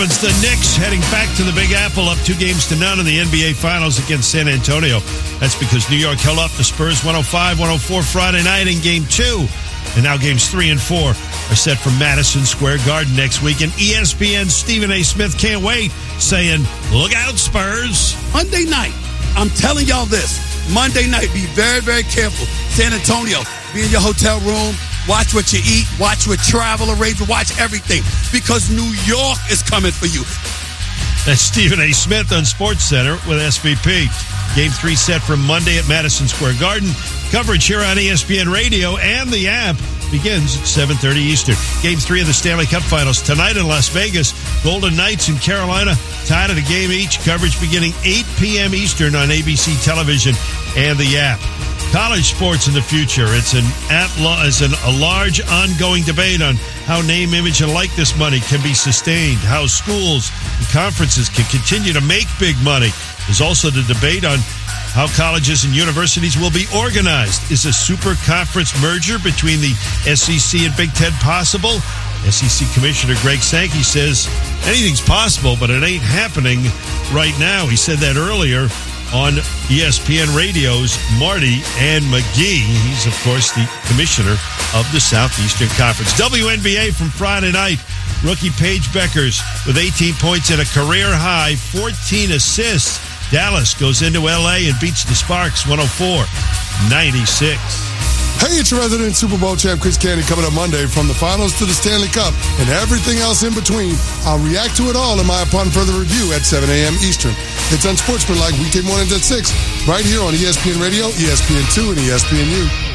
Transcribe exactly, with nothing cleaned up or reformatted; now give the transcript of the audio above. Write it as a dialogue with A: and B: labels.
A: It's the Knicks heading back to the Big Apple, up two games to none in the N B A Finals against San Antonio. That's because New York held up the Spurs one oh five one oh four Friday night in Game two. And now Games three and four are set for Madison Square Garden next week. And E S P N's Stephen A. Smith can't wait, saying, look out, Spurs.
B: Monday night, I'm telling y'all this. Monday night, be very, very careful. San Antonio, be in your hotel room. Watch what you eat. Watch what travel arrangements. Watch everything. Because New York is coming for you.
A: That's Stephen A. Smith on SportsCenter with S V P. Game three set for Monday at Madison Square Garden. Coverage here on E S P N Radio and the app begins at seven thirty Eastern. Game three of the Stanley Cup Finals tonight in Las Vegas. Golden Knights and Carolina tied at a game each. Coverage beginning eight p.m. Eastern on A B C Television and the app. College sports in the future. It's an at it's an, a large ongoing debate on how name, image, and likeness money can be sustained, how schools and conferences can continue to make big money. There's also the debate on how colleges and universities will be organized. Is a super conference merger between the S E C and Big Ten possible? S E C Commissioner Greg Sankey says anything's possible, but it ain't happening right now. He said that earlier on E S P N Radio's Marty and McGee. He's, of course, the commissioner of the Southeastern Conference. W N B A from Friday night. Rookie Paige Beckers with eighteen points and a career-high fourteen assists. Dallas goes into L A and beats the Sparks one oh four ninety-six.
C: Hey, it's your resident Super Bowl champ, Chris Candy, coming up Monday from the finals to the Stanley Cup and everything else in between. I'll react to it all in my Upon Further Review at seven a.m. Eastern. It's Unsportsmanlike weekday mornings at six, right here on E S P N Radio, E S P N two, and E S P N U.